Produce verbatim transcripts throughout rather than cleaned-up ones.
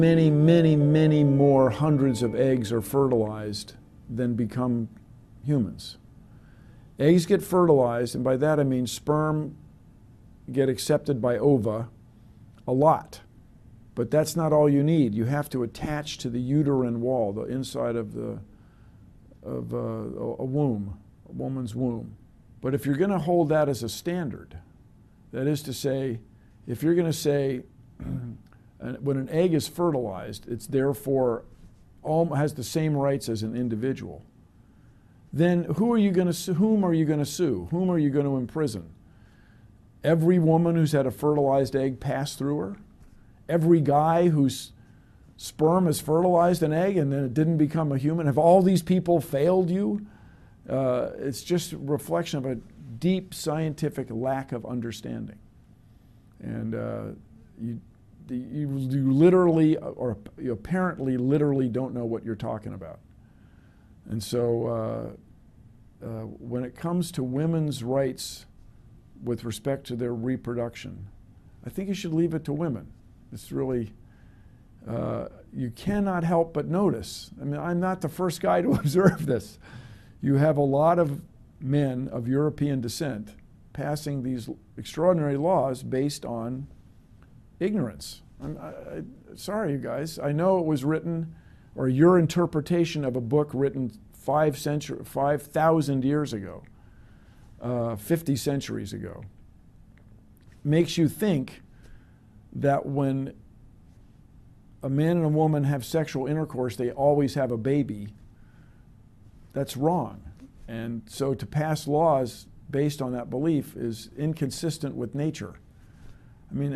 Many, many, many more hundreds of eggs are fertilized than become humans. Eggs get fertilized, and by that I mean sperm get accepted by ova a lot. But that's not all you need. You have to attach to the uterine wall, the inside of the of a, a womb, a woman's womb. But if you're going to hold that as a standard, that is to say, if you're going to say when an egg is fertilized, it's therefore all, has the same rights as an individual, then who are you going to sue? Whom are you going to sue? Whom are you going to imprison? Every woman who's had a fertilized egg pass through her? Every guy whose sperm has fertilized an egg and then it didn't become a human? Have all these people failed you? Uh, it's just a reflection of a deep scientific lack of understanding. And uh, you, you, you literally, or you apparently literally don't know what you're talking about. And so uh, uh, when it comes to women's rights with respect to their reproduction, I think you should leave it to women. It's really, uh, you cannot help but notice. I mean, I'm not the first guy to observe this. You have a lot of men of European descent passing these extraordinary laws based on ignorance. I'm I, I, sorry, you guys. I know it was written, or your interpretation of a book written five century, five thousand years ago, uh, fifty centuries ago, makes you think that when a man and a woman have sexual intercourse, they always have a baby. That's wrong. And so to pass laws based on that belief is inconsistent with nature. I mean,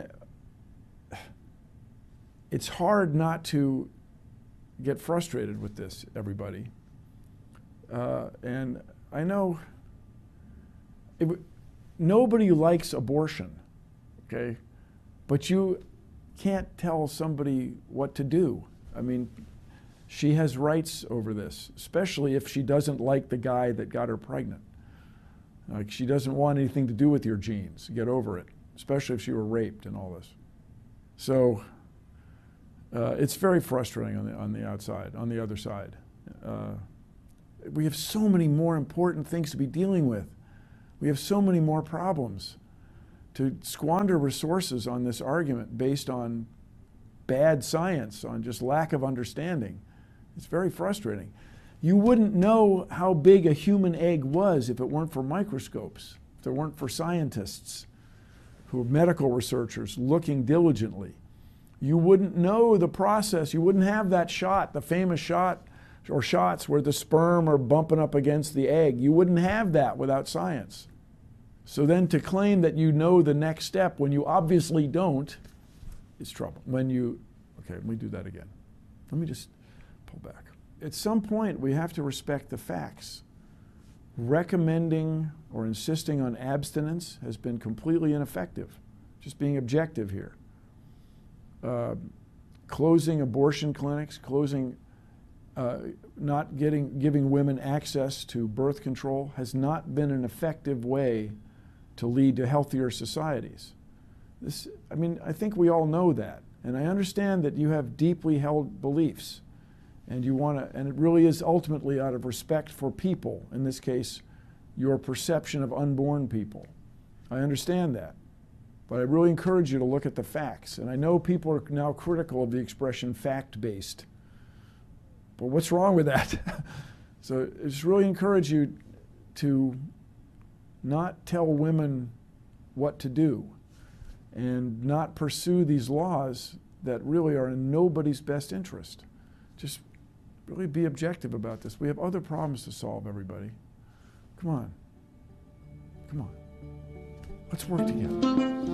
it's hard not to get frustrated with this, everybody. Uh, and I know it, nobody likes abortion, okay? But you can't tell somebody what to do. I mean, she has rights over this, especially if she doesn't like the guy that got her pregnant. Like, she doesn't want anything to do with your genes. Get over it, especially if she were raped and all this. So uh, it's very frustrating on the, on the outside, on the other side. Uh, we have so many more important things to be dealing with. We have so many more problems. To squander resources on this argument based on bad science, on just lack of understanding, it's very frustrating. You wouldn't know how big a human egg was if it weren't for microscopes, if there weren't for scientists who are medical researchers looking diligently. You wouldn't know the process. You wouldn't have that shot, the famous shot or shots where the sperm are bumping up against the egg. You wouldn't have that without science. So then to claim that you know the next step when you obviously don't is trouble. When you, okay, let me do that again. Let me just pull back. At some point, we have to respect the facts. Recommending or insisting on abstinence has been completely ineffective. Just being objective here. Uh, closing abortion clinics, closing, uh, not getting, giving women access to birth control has not been an effective way to lead to healthier societies. This, I mean, I think we all know that. And I understand that you have deeply held beliefs. And you want to, and it really is ultimately out of respect for people, in this case, your perception of unborn people. I understand that. But I really encourage you to look at the facts. And I know people are now critical of the expression fact-based. But what's wrong with that? So I just really encourage you to not tell women what to do and not pursue these laws that really are in nobody's best interest. Just really be objective about this. We have other problems to solve, everybody. Come on. Come on. Let's work together.